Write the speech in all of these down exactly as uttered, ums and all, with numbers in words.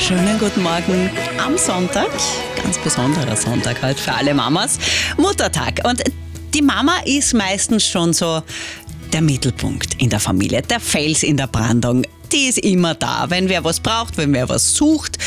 Schönen guten Morgen am Sonntag, ganz besonderer Sonntag halt für alle Mamas, Muttertag. Und die Mama ist meistens schon so der Mittelpunkt in der Familie, der Fels in der Brandung. Die ist immer da, wenn wer was braucht, wenn wer was sucht.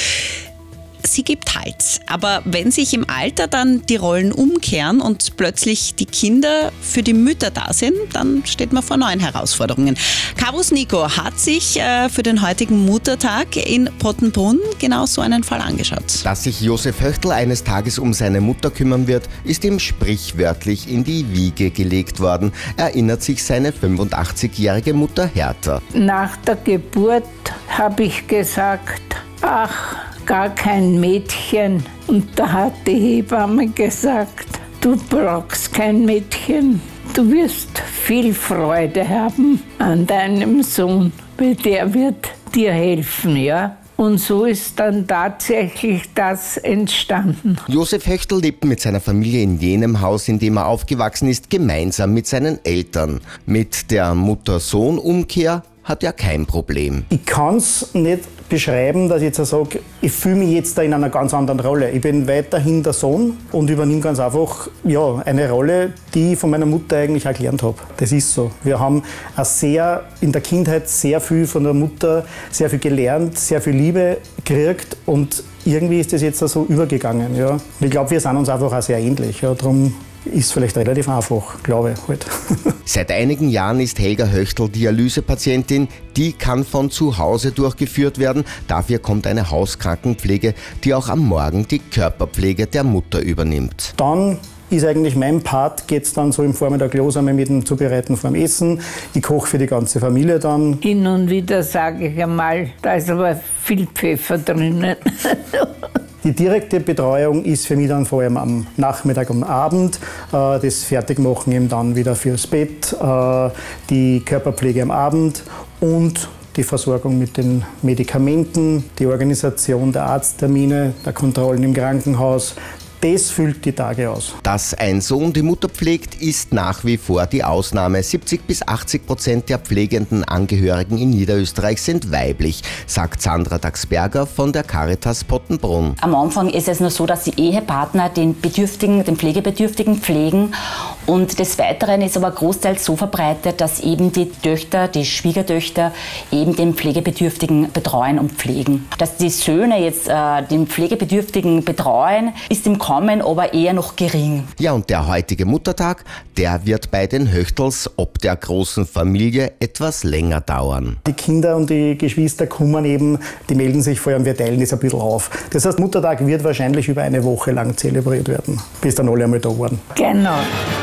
Sie gibt Halt. Aber wenn sich im Alter dann die Rollen umkehren und plötzlich die Kinder für die Mütter da sind, dann steht man vor neuen Herausforderungen. Kavus Nico hat sich äh, für den heutigen Muttertag in Pottenbrunn genau so einen Fall angeschaut. Dass sich Josef Höchtl eines Tages um seine Mutter kümmern wird, ist ihm sprichwörtlich in die Wiege gelegt worden, erinnert sich seine fünfundachtzigjährige Mutter Hertha. Nach der Geburt habe ich gesagt, ach, gar kein Mädchen. Und da hat die Hebamme gesagt, du brauchst kein Mädchen. Du wirst viel Freude haben an deinem Sohn, weil der wird dir helfen, ja. Und so ist dann tatsächlich das entstanden. Josef Höchtl lebt mit seiner Familie in jenem Haus, in dem er aufgewachsen ist, gemeinsam mit seinen Eltern. Mit der Mutter-Sohn-Umkehr hat er kein Problem. Ich kann es nicht beschreiben, dass ich jetzt sage, ich fühle mich jetzt da in einer ganz anderen Rolle. Ich bin weiterhin der Sohn und übernehme ganz einfach ja, eine Rolle, die ich von meiner Mutter eigentlich auch gelernt habe. Das ist so. Wir haben auch sehr, in der Kindheit sehr viel von der Mutter, sehr viel gelernt, sehr viel Liebe gekriegt und irgendwie ist das jetzt so übergegangen. Ja. Und ich glaube, wir sind uns einfach auch sehr ähnlich. Ja. Darum ist vielleicht relativ einfach, glaube ich halt. Seit einigen Jahren ist Helga Höchtl Dialysepatientin. Die kann von zu Hause durchgeführt werden. Dafür kommt eine Hauskrankenpflege, die auch am Morgen die Körperpflege der Mutter übernimmt. Dann ist eigentlich mein Part, geht es dann so im Vormittag los einmal mit dem Zubereiten vom Essen. Ich koche für die ganze Familie dann. Hin und wieder sage ich einmal, da ist aber viel Pfeffer drinnen. Die direkte Betreuung ist für mich dann vor allem am Nachmittag und Abend. Das Fertigmachen eben dann wieder fürs Bett, die Körperpflege am Abend und die Versorgung mit den Medikamenten, die Organisation der Arzttermine, der Kontrollen im Krankenhaus. Das füllt die Tage aus. Dass ein Sohn die Mutter pflegt, ist nach wie vor die Ausnahme. siebzig bis achtzig Prozent der pflegenden Angehörigen in Niederösterreich sind weiblich, sagt Sandra Daxberger von der Caritas Pottenbrunn. Am Anfang ist es nur so, dass die Ehepartner den Bedürftigen, den Pflegebedürftigen pflegen. Und des Weiteren ist aber großteils so verbreitet, dass eben die Töchter, die Schwiegertöchter eben den Pflegebedürftigen betreuen und pflegen. Dass die Söhne jetzt äh, den Pflegebedürftigen betreuen, ist im Kommen, aber eher noch gering. Ja, und der heutige Muttertag, der wird bei den Höchtls ob der großen Familie etwas länger dauern. Die Kinder und die Geschwister kommen eben, die melden sich vor allem, wir teilen das ein bisschen auf. Das heißt, Muttertag wird wahrscheinlich über eine Woche lang zelebriert werden, bis dann alle einmal da waren. Genau.